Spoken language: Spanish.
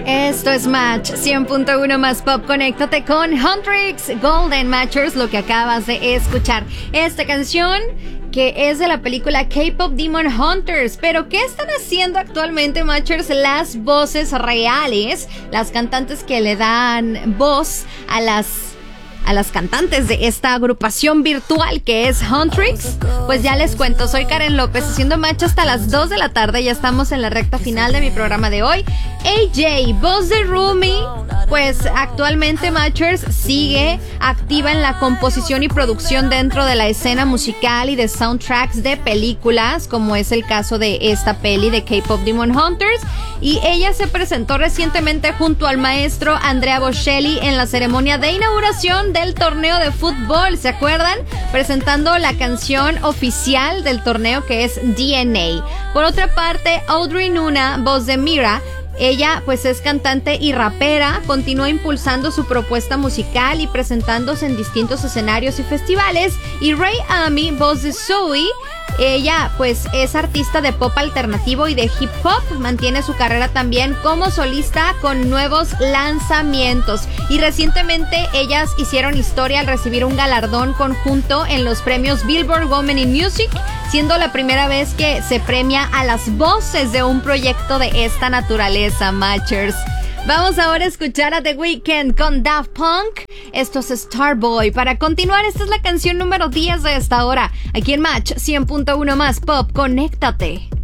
Esto es Match 100.1 más Pop. Conéctate con Huntrix Golden Matchers, lo que acabas de escuchar. Esta canción que es de la película K-Pop Demon Hunters. Pero ¿qué están haciendo actualmente, Matchers? Las voces reales, las cantantes que le dan voz a las cantantes de esta agrupación virtual que es Huntrix. Pues ya les cuento, soy Karen López haciendo Match hasta las 2 de la tarde. Ya estamos en la recta final de mi programa de hoy. AJ, voz de Rumi, pues actualmente Matchers sigue activa en la composición y producción dentro de la escena musical y de soundtracks de películas, como es el caso de esta peli de K-Pop Demon Hunters. Y ella se presentó recientemente junto al maestro Andrea Bocelli en la ceremonia de inauguración del torneo de fútbol, ¿se acuerdan? Presentando la canción oficial del torneo, que es DNA. Por otra parte, Audrey Nuna, voz de Mira, ella pues es cantante y rapera, continúa impulsando su propuesta musical y presentándose en distintos escenarios y festivales. Y Ray Ami, voz de Zoe, ella pues es artista de pop alternativo y de hip hop, mantiene su carrera también como solista con nuevos lanzamientos. Y recientemente ellas hicieron historia al recibir un galardón conjunto en los premios Billboard Women in Music, siendo la primera vez que se premia a las voces de un proyecto de esta naturaleza, Matchers. Vamos ahora a escuchar a The Weeknd con Daft Punk. Esto es Starboy. Para continuar, esta es la canción número 10 de esta hora. Aquí en Match 100.1 más Pop. Conéctate.